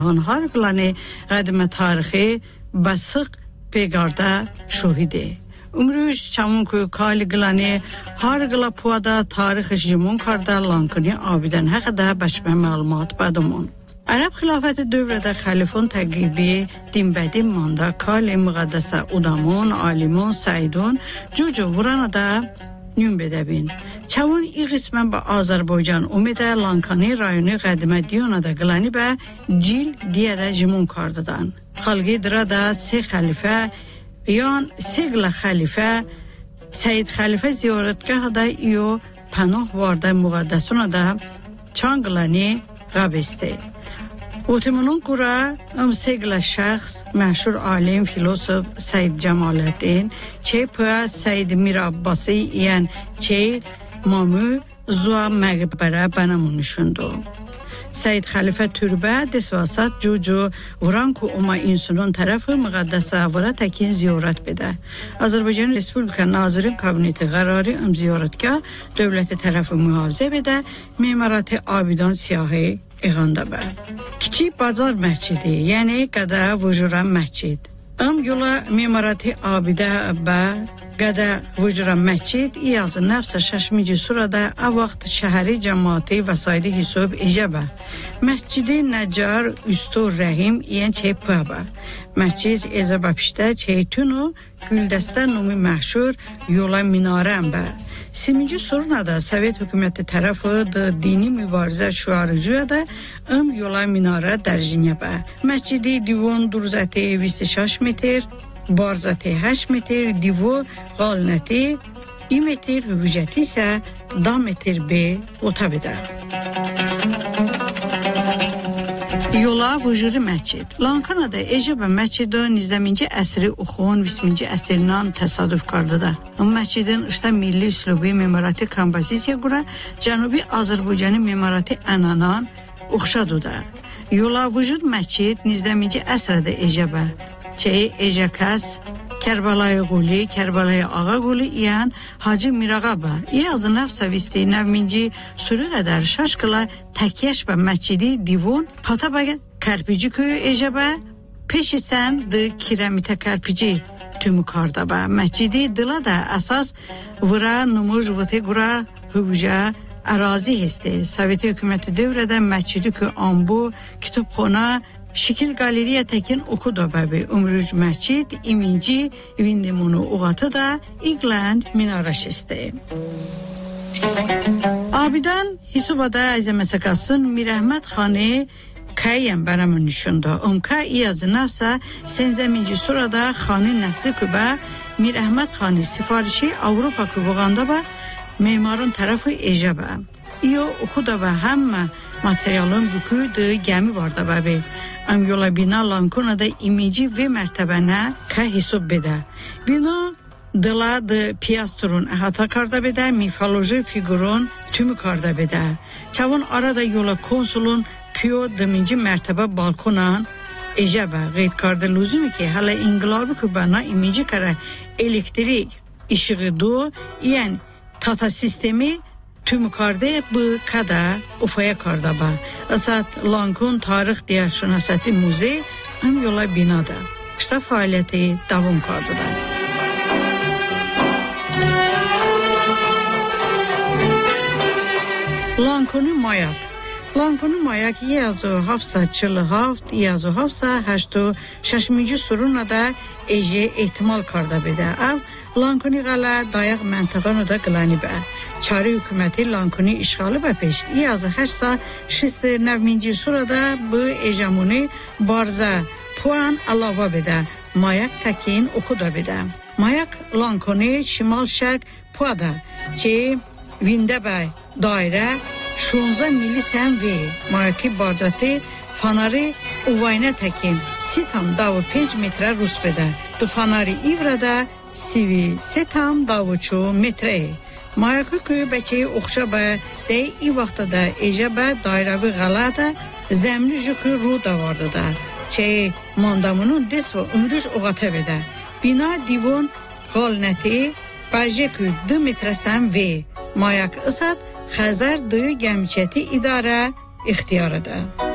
هر گلانی قدم تاریخی بسق پیگارده شهیده. امروز چمون که کال گلانی هر گلا پوادا تاریخش جمون کرده لانکنی آبیدن حق ده بچه معلومات بدمون. عرب خلافت دوره در خلیفون تقیبی دیم بدیم مانده کال مقدس ادامون، عالمون، سعیدون جو ورانه ده نیون بده بین. چون این قسمه با آذربایجان اومده لانکانی رایونی قدمه دیونه ده گلانی به جیل دیه ده جمون کرده دن. خلقی دره ده سه خلیفه یان سگل خلیفه سید خلیفه زیارتگاه ده ایو پناه وارده مقدسونه ده چانگلانی قبسته. اوتمانون کورا سگل شخص مشهور عالم فیلسوف سید جمال الدین چه پا سید میر عباسی یان چه مامو زوا مقبره بنامونشوندو. سید خلیفه تربه دسواسط جو وران که اوما اینسونون طرف مقدس ورا تکین زیارت بده. آذربایجان ریسپوبلیکا ناظرین کابینت قراری زیارت که دولت طرف محافظه بده معمارات آبیدان سیاهی اغانده به. کچی بازار مسجدی یعنی کده وجورم مسجد. یولا معمارات آبیده به گده وجورم مسجد ای از نفس ششمیجی سورده وقت شهری جماعتی وسایل حساب ایجابه. مسجد نجار استو رحیم این چه پابه. مسجد ازبا پشته چه تونو گلدسته نومی مشهور یولا مینارم به. سیمینجی سورنا ده سویت حکومت طرف دینی مبارزه شعارجوه ده یولا میناره در جنیه به. مسجدی دیوان درزتی 26 متر، بارزتی 8 متر، دیو غالنتی 1 متر و بجتی سه 10 متر به اتابه ده. یولا وجود مسجد لانکانادا ایجاب مسجد و 19 عصر اخوان 20 عصرنان تصادف کرده ده. مسجدن اشتا ملی اسلوبی معمارات کامپوزیسیا گوره جنوبی آذربایجانی معمارات انانان اخشادو ده. یولا وجود مسجد 19 عصر ده ایجابه چه ایجاکس کربلای غولی، کربلای آقا غولی ایان حاجی میراغا با. ای از نفس ویستی نومینجی سوری در شش کلا تکیش با مسجدی دیوون پاتا باگه کرپیجی که ایجابه پیش سن ده کیرامیتا کرپیجی تومو کرده با. مسجدی دلا ده اساس ورا نموش وطه گورا حوجه اراضی هسته. سویت حکومت دوره ده مسجدی که آنبو کتاب خونه شکل گالریه تکین اوکودا بابه امروز مسجد ایمینجی ویندمونو اوغاتا دا ایگلند مینارش استه. آبیدان حسوبا دا از مسکاسون میرحمت خانه کایم برامون نشونده. که ای از نفسه سنزمینجی سورا دا خانه نسل که با میرحمت خانه سفارشی اوروپا که بغانده با معمارون طرف ایجابه. ایو اوکودا با همه ماتریالون بکوی ده گمی وارده بابه. یولا بینا لانکونه ده ایمیجی و مرتبه نه که حساب بده. بینا دلا ده پیاسترون احاطه کرده بده میفالوژی فیگورون تومو کرده بده. چون آره ده یولا کنسولون پیو دمینجی مرتبه بالکونان ایجابه غید کرده لزومی که حالا انگلابی که بنا ایمیجی کره الکتریک اشغ دو یعنی تاتا سیستمی تومو کرده bu kada ufaya کرده با. اسات لانکون تاریخ دیارشناساتی موزه هم yola binada. İşte faaliyeti devam کرده با. لانکونی مایک. لانکونی مایک 1747 1786 سرونه ده ایجه احتمال کرده بده. او لانکونی غلا دایق منطقه نو ده گلانی به. چاری حکومتی لانکونی اشغال بپشت. ای از 869 سورده به اجامونی بارزه پوان علاوه بده. مایک تکین اوکودا بده. مایک لانکونی شمال شرق پواده چه وینده به دایره 16 میلی سم وی. مایکی بارزتی فاناری اوواینه تکین 3.5 متر روز بده. دو فاناری ایورده 3.2 متره. مایکو که بچه اخشا به ده ای وقت ده ایجا به دایروی غلطه زمینی جو که رو دوارده ده چه ماندامونون دست و امروز اوغاته بده. بینا دیوون غالنتی باجه که 2 متر سم وی. مایک اصد خزر دو گمچتی اداره اختیار ده.